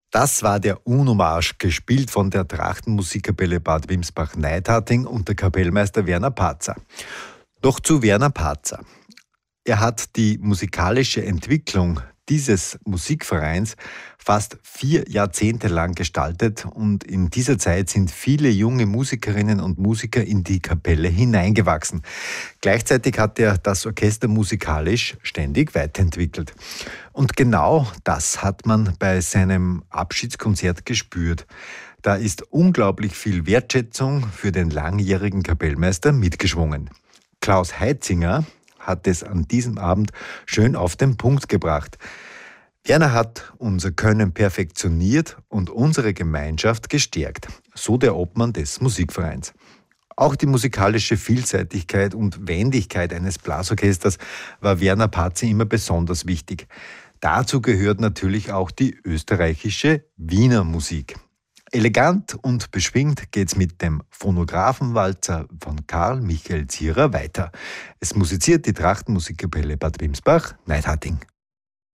Das war der UNO-Marsch, gespielt von der Trachtenmusikkapelle Bad Wimsbach-Neidharting und der Kapellmeister Werner Patzer. Doch zu Werner Patzer. Er hat die musikalische Entwicklung dieses Musikvereins fast 4 Jahrzehnte lang gestaltet und in dieser Zeit sind viele junge Musikerinnen und Musiker in die Kapelle hineingewachsen. Gleichzeitig hat er das Orchester musikalisch ständig weiterentwickelt. Und genau das hat man bei seinem Abschiedskonzert gespürt. Da ist unglaublich viel Wertschätzung für den langjährigen Kapellmeister mitgeschwungen. Klaus Heitzinger hat es an diesem Abend schön auf den Punkt gebracht. Werner hat unser Können perfektioniert und unsere Gemeinschaft gestärkt, so der Obmann des Musikvereins. Auch die musikalische Vielseitigkeit und Wendigkeit eines Blasorchesters war Werner Patzer immer besonders wichtig. Dazu gehört natürlich auch die österreichische Wiener Musik. Elegant und beschwingt geht's mit dem Phonographenwalzer von Karl Michael Zierer weiter. Es musiziert die Trachtenmusikkapelle Bad Wimsbach-Neidharting.